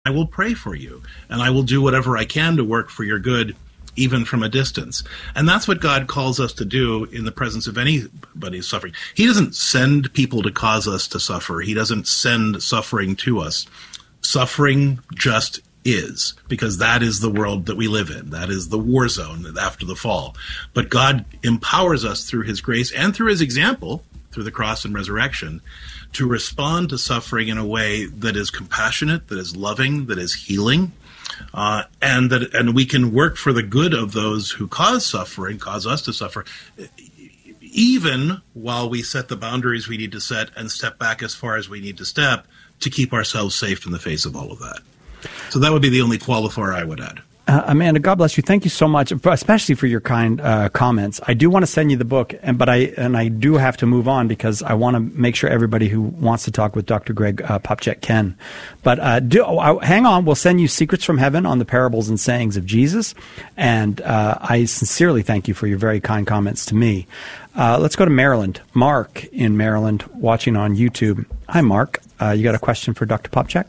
I will pray for you, and I will do whatever I can to work for your good, even from a distance. And that's what God calls us to do in the presence of anybody's suffering. He doesn't send people to cause us to suffer. He doesn't send suffering to us. Suffering just is, because that is the world that we live in. That is the war zone after the fall. But God empowers us through his grace and through his example, through the cross and resurrection, to respond to suffering in a way that is compassionate, that is loving, that is healing, and we can work for the good of those who cause us to suffer, even while we set the boundaries we need to set and step back as far as we need to step to keep ourselves safe in the face of all of that. So that would be the only qualifier I would add. Amanda, God bless you. Thank you so much, especially for your kind comments. I do want to send you the book, but I do have to move on because I want to make sure everybody who wants to talk with Dr. Greg Popcak can. But hang on. We'll send you Secrets from Heaven on the parables and sayings of Jesus. And I sincerely thank you for your very kind comments to me. Let's go to Maryland. Mark in Maryland, watching on YouTube. Hi, Mark. You got a question for Dr. Popcak?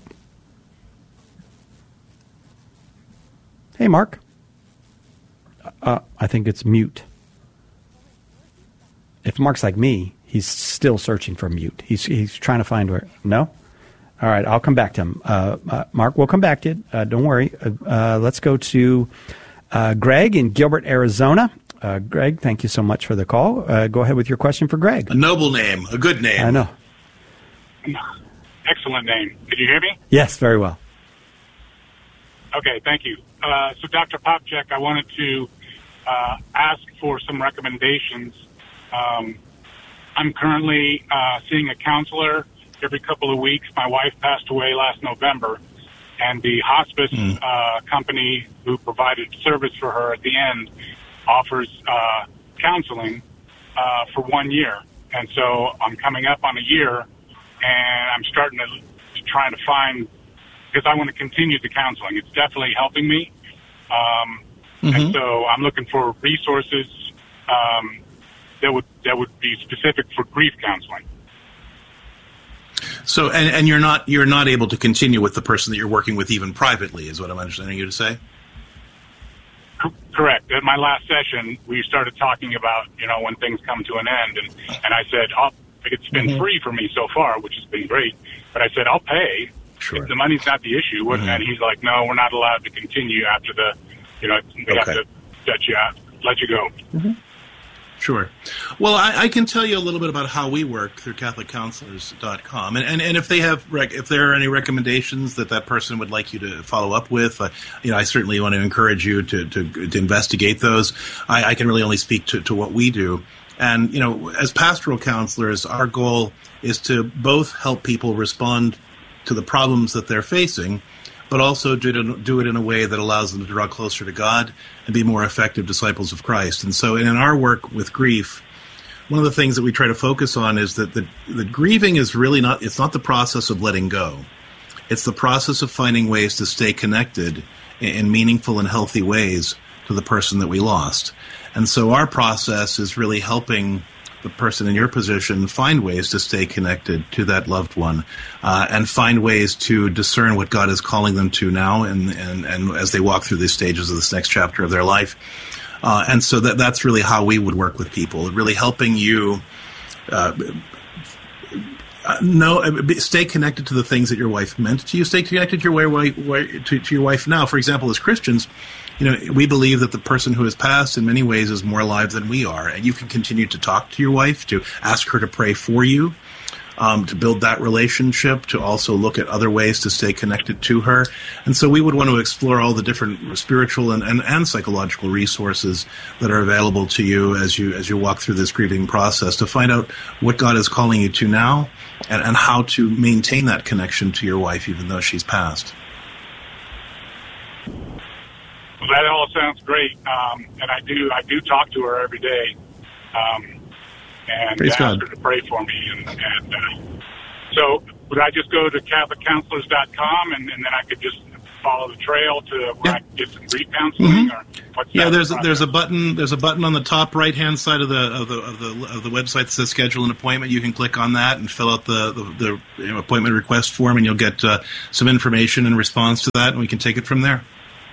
Hey, Mark. I think it's mute. If Mark's like me, he's still searching for mute. He's trying to find where. No? All right, I'll come back to him. Mark, we'll come back to you. Don't worry. Let's go to Greg in Gilbert, Arizona. Greg, thank you so much for the call. Go ahead with your question for Greg. A noble name, a good name. I know. Excellent name. Can you hear me? Yes, very well. Okay, thank you. So, Dr. Popcak, I wanted to ask for some recommendations. I'm currently seeing a counselor every couple of weeks. My wife passed away last November, and the hospice company who provided service for her at the end offers counseling for 1 year. And so I'm coming up on a year, and I'm starting to try to find, because I want to continue the counseling. It's definitely helping me. And so I'm looking for resources that would be specific for grief counseling. So, and you're not able to continue with the person that you're working with even privately, is what I'm understanding you to say? Correct. At my last session, we started talking about, when things come to an end, and I said, it's been free for me so far, which has been great, but I said, I'll pay. Sure. If the money's not the issue. And he's like, no, we're not allowed to continue after we have to let you go. Sure. Well, I can tell you a little bit about how we work through CatholicCounselors.com, and if if there are any recommendations that person would like you to follow up with, I certainly want to encourage you to investigate those. I can really only speak to what we do, and as pastoral counselors, our goal is to both help people respond to the problems that they're facing, but also do it in a way that allows them to draw closer to God and be more effective disciples of Christ. And so in our work with grief, one of the things that we try to focus on is that the grieving is really it's not the process of letting go. It's the process of finding ways to stay connected in meaningful and healthy ways to the person that we lost. And so our process is really helping the person in your position find ways to stay connected to that loved one, and find ways to discern what God is calling them to now, and as they walk through these stages of this next chapter of their life. And so that's really how we would work with people, really helping you stay connected to the things that your wife meant to you. Stay connected to your wife now. For example, as Christians, we believe that the person who has passed in many ways is more alive than we are. And you can continue to talk to your wife, to ask her to pray for you, to build that relationship, to also look at other ways to stay connected to her. And so we would want to explore all the different spiritual and psychological resources that are available to you as you walk through this grieving process, to find out what God is calling you to now, and how to maintain that connection to your wife even though she's passed. Well, that all sounds great, and I do talk to her every day, and Praise ask God. her to pray for me. And so, would I just go to CatholicCounselors.com, and then I could just follow the trail to where I can get some grief counseling? Or what's there's a button on the top right hand side of the website that says schedule an appointment. You can click on that and fill out the appointment request form, and you'll get some information in response to that, and we can take it from there.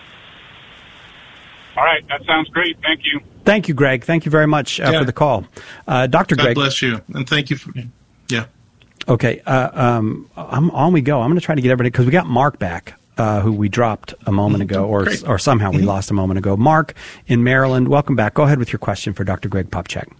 All right, that sounds great. Thank you. Thank you, Greg. Thank you very much for the call, Dr. Greg. God bless you, and thank you for. Yeah. Okay, on we go. I'm going to try to get everybody, because we got Mark back, who we dropped a moment ago, or somehow we lost a moment ago. Mark in Maryland, welcome back. Go ahead with your question for Dr. Greg Popcak.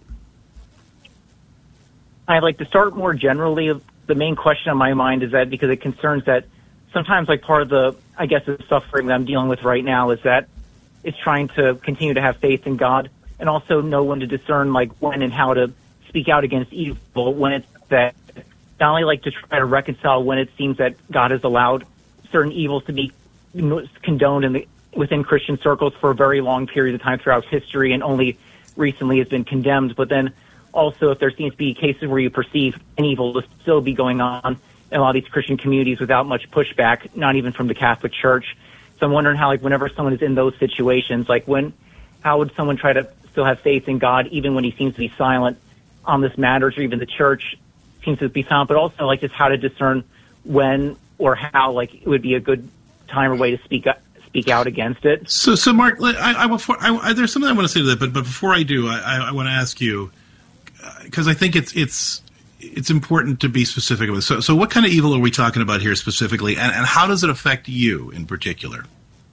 I'd like to start more generally. The main question on my mind is that because it concerns that sometimes, like, part of the suffering that I'm dealing with right now is that it's trying to continue to have faith in God and also know when to discern, like, when and how to speak out against evil, when it's that not only like to try to reconcile when it seems that God has allowed certain evils to be condoned within Christian circles for a very long period of time throughout history and only recently has been condemned. But then also if there seems to be cases where you perceive an evil to still be going on in a lot of these Christian communities without much pushback, not even from the Catholic Church. So I'm wondering how, like, whenever someone is in those situations, like, how would someone try to still have faith in God even when he seems to be silent on this matters, or even the Church seems to be silent, but also, like, just how to discern when or how, like, it would be a good time or way to speak out against it. So Mark, there's something I want to say to that, but before I do, I want to ask you, because I think it's important to be specific with. So what kind of evil are we talking about here specifically, and how does it affect you in particular?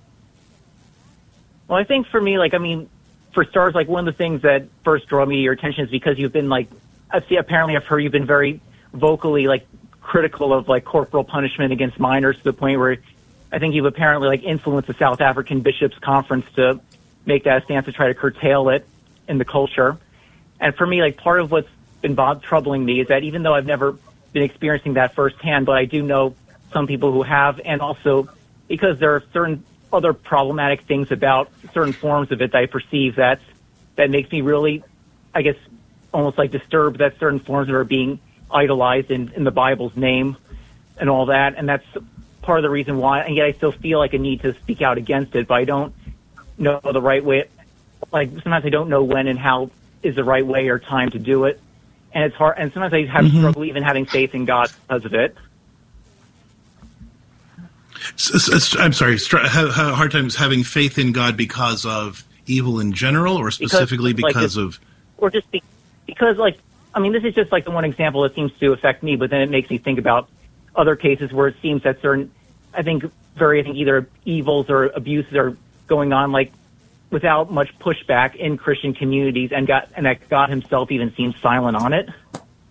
Well, I think for me, like, I mean, for starters, like, one of the things that first draw me to your attention is because you've been, like, apparently I've heard you've been very vocally, like, critical of, like, corporal punishment against minors to the point where I think you've apparently, like, influenced the South African Bishops' Conference to make that a stance to try to curtail it in the culture. And for me, like, part of what's been troubling me is that even though I've never been experiencing that firsthand, but I do know some people who have, and also because there are certain other problematic things about certain forms of it that I perceive that makes me really, I guess, almost like disturbed that certain forms are being idolized in the Bible's name and all that. And that's part of the reason why, and yet I still feel like a need to speak out against it, but I don't know the right way. Like, sometimes I don't know when and how is the right way or time to do it. And it's hard, and sometimes I have struggle even having faith in God because of it. I'm sorry, have hard times having faith in God because of evil in general, or specifically because of... Or just because, like, I mean, this is just, like, the one example that seems to affect me, but then it makes me think about other cases where it seems that certain, I think either evils or abuses are going on, like, without much pushback in Christian communities, and that God himself even seems silent on it.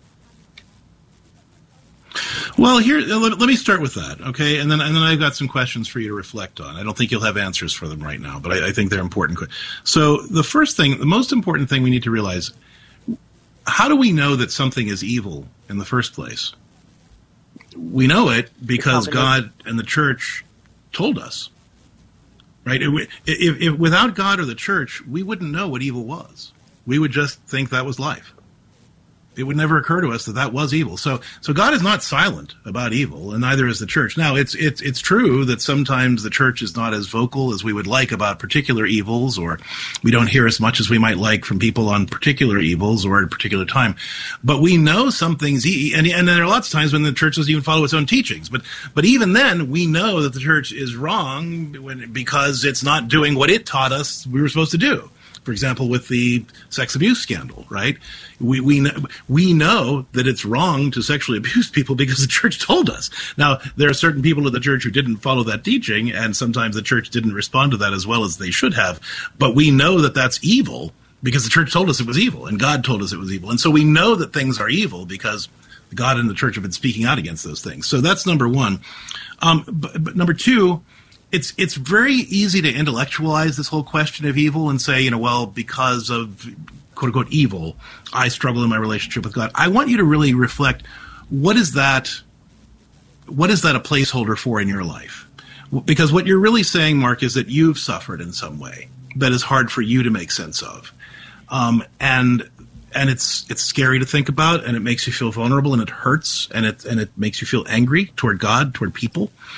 Well, here, let me start with that, okay? And then I've got some questions for you to reflect on. I don't think you'll have answers for them right now, but I think they're important. So the most important thing we need to realize, how do we know that something is evil in the first place? We know it because God and the Church told us, right? If without God or the Church, we wouldn't know what evil was. We would just think that was life. It would never occur to us that was evil. So God is not silent about evil, and neither is the Church. Now, it's true that sometimes the Church is not as vocal as we would like about particular evils, or we don't hear as much as we might like from people on particular evils or at a particular time. But we know some things, and there are lots of times when the Church doesn't even follow its own teachings. But even then, we know that the Church is wrong because it's not doing what it taught us we were supposed to do. For example, with the sex abuse scandal, right? We know that it's wrong to sexually abuse people because the Church told us. Now, there are certain people of the Church who didn't follow that teaching, and sometimes the Church didn't respond to that as well as they should have. But we know that that's evil because the Church told us it was evil, and God told us it was evil. And so we know that things are evil because God and the Church have been speaking out against those things. So that's number one. But number two, it's very easy to intellectualize this whole question of evil and say, well, because of quote unquote evil, I struggle in my relationship with God. I want you to really reflect, what is that a placeholder for in your life? Because what you're really saying, Mark, is that you've suffered in some way that is hard for you to make sense of. And it's scary to think about, and it makes you feel vulnerable, and it hurts, and it makes you feel angry toward God, toward people.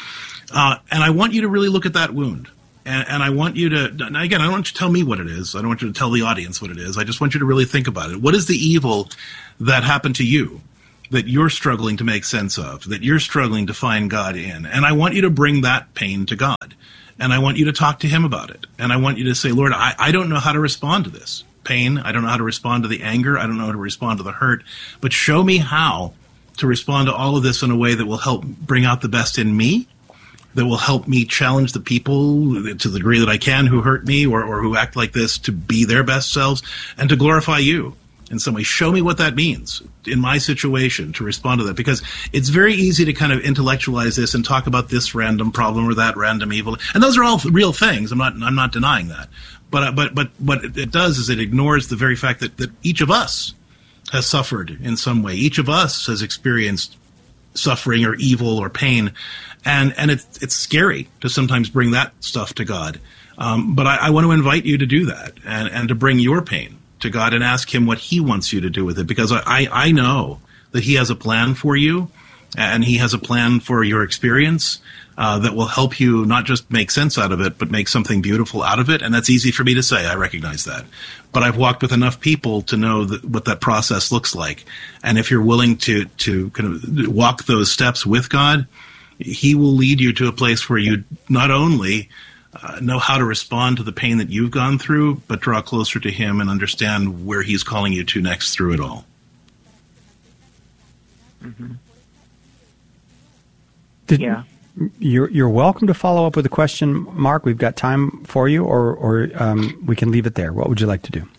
And I want you to really look at that wound. And I want you to, again, I don't want you to tell me what it is. I don't want you to tell the audience what it is. I just want you to really think about it. What is the evil that happened to you that you're struggling to make sense of, that you're struggling to find God in? And I want you to bring that pain to God. And I want you to talk to him about it. And I want you to say, Lord, I don't know how to respond to this pain. I don't know how to respond to the anger. I don't know how to respond to the hurt. But show me how to respond to all of this in a way that will help bring out the best in me, that will help me challenge the people to the degree that I can who hurt me or who act like this to be their best selves and to glorify you in some way. Show me what that means in my situation to respond to that, because it's very easy to kind of intellectualize this and talk about this random problem or that random evil. And those are all real things. I'm not denying that. But what it does is it ignores the very fact that each of us has suffered in some way. Each of us has experienced suffering or evil or pain. And it's scary to sometimes bring that stuff to God. But I want to invite you to do that and to bring your pain to God and ask him what he wants you to do with it. Because I know that he has a plan for you, and he has a plan for your experience that will help you not just make sense out of it, but make something beautiful out of it. And that's easy for me to say. I recognize that. But I've walked with enough people to know what that process looks like. And if you're willing to kind of walk those steps with God, he will lead you to a place where you not only know how to respond to the pain that you've gone through, but draw closer to him and understand where he's calling you to next through it all. Mm-hmm. Yeah. You're welcome to follow up with a question, Mark. We've got time for you, or we can leave it there. What would you like to do?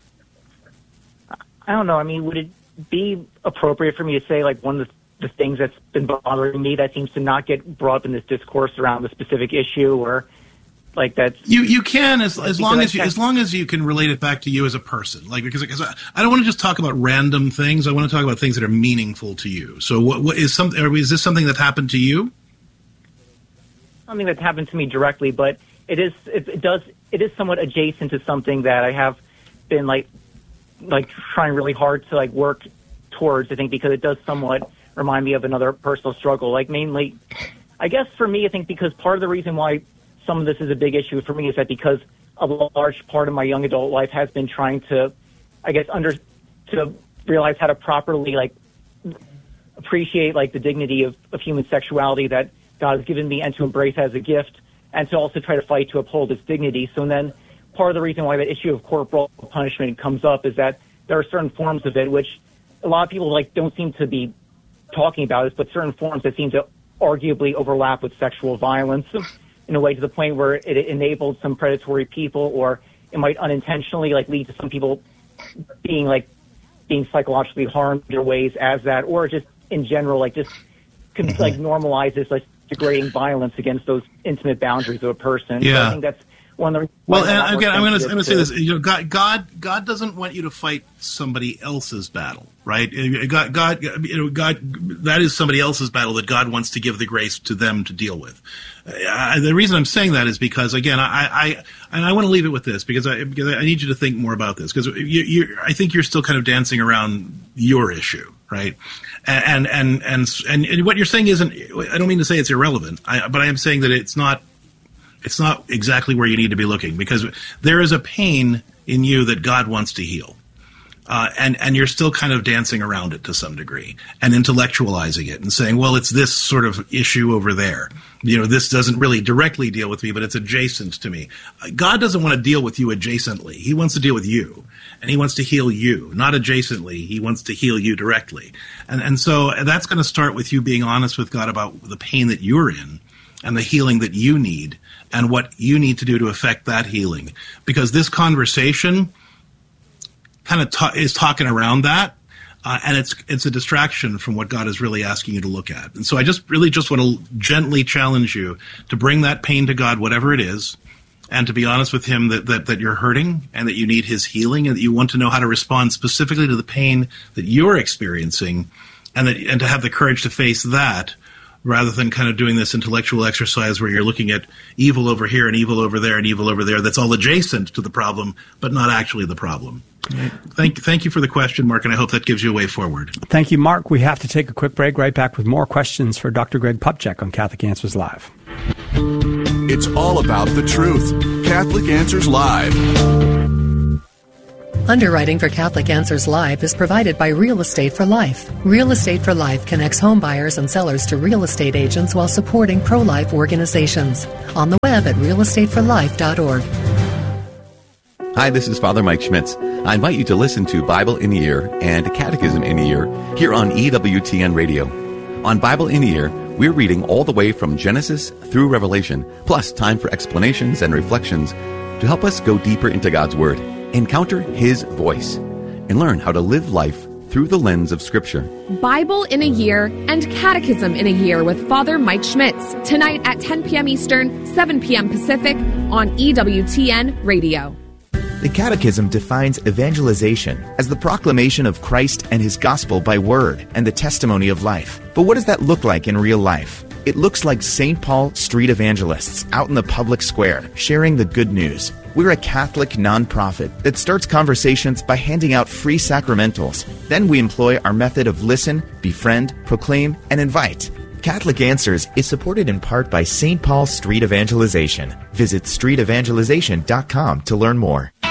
I don't know. I mean, would it be appropriate for me to say, like, one of the things that's been bothering me that seems to not get brought up in this discourse around the specific issue, or like that's you can as long as you can relate it back to you as a person, like because I don't want to just talk about random things. I want to talk about things that are meaningful to you. So what is is this something that happened to you? Something that's happened to me directly, but it is somewhat adjacent to something that I have been like trying really hard to like work towards, I think, because it does somewhat remind me of another personal struggle. Like mainly, I guess for me, I think because part of the reason why some of this is a big issue for me is that because a large part of my young adult life has been trying to, I guess, to realize how to properly like appreciate like the dignity of human sexuality that God has given me and to embrace as a gift, and to also try to fight to uphold its dignity. So then part of the reason why the issue of corporal punishment comes up is that there are certain forms of it which a lot of people like don't seem to be talking about it, but certain forms that seem to arguably overlap with sexual violence in a way to the point where it enabled some predatory people, or it might unintentionally like lead to some people being psychologically harmed in ways as that, or just in general like just like normalizes like degrading violence against those intimate boundaries of a person. Yeah. So I think that's one of the. Well, and again, I'm going to say this. You know, God doesn't want you to fight somebody else's battle, right? God, that is somebody else's battle that God wants to give the grace to them to deal with. The reason I'm saying that is because, again, I want to leave it with this because I need you to think more about this, because I think you're still kind of dancing around your issue, right? And what you're saying isn't. I don't mean to say it's irrelevant, but I am saying that it's not exactly where you need to be looking, because there is a pain in you that God wants to heal. And you're still kind of dancing around it to some degree and intellectualizing it and saying, well, it's this sort of issue over there. You know, this doesn't really directly deal with me, but it's adjacent to me. God doesn't want to deal with you adjacently. He wants to deal with you, and he wants to heal you, not adjacently. He wants to heal you directly. And so that's going to start with you being honest with God about the pain that you're in and the healing that you need and what you need to do to affect that healing. Because this conversation kind of is talking around that, and it's a distraction from what God is really asking you to look at. And so I just want to gently challenge you to bring that pain to God, whatever it is, and to be honest with him that you're hurting and that you need his healing and that you want to know how to respond specifically to the pain that you're experiencing, and to have the courage to face that, rather than kind of doing this intellectual exercise where you're looking at evil over here and evil over there and evil over there that's all adjacent to the problem, but not actually the problem. Thank you for the question, Mark, and I hope that gives you a way forward. Thank you, Mark. We have to take a quick break. Right back with more questions for Dr. Greg Popcak on Catholic Answers Live. It's all about the truth. Catholic Answers Live. Underwriting for Catholic Answers Live is provided by Real Estate for Life. Real Estate for Life connects home buyers and sellers to real estate agents while supporting pro-life organizations. On the web at realestateforlife.org. Hi, this is Father Mike Schmitz. I invite you to listen to Bible in a Year and Catechism in a Year here on EWTN Radio. On Bible in a Year, we're reading all the way from Genesis through Revelation, plus time for explanations and reflections to help us go deeper into God's Word, encounter His voice, and learn how to live life through the lens of Scripture. Bible in a Year and Catechism in a Year with Father Mike Schmitz, tonight at 10 p.m. Eastern, 7 p.m. Pacific on EWTN Radio. The Catechism defines evangelization as the proclamation of Christ and His gospel by word and the testimony of life. But what does that look like in real life? It looks like St. Paul street evangelists out in the public square sharing the good news. We're a Catholic nonprofit that starts conversations by handing out free sacramentals. Then we employ our method of listen, befriend, proclaim, and invite. Catholic Answers is supported in part by St. Paul Street Evangelization. Visit streetevangelization.com to learn more.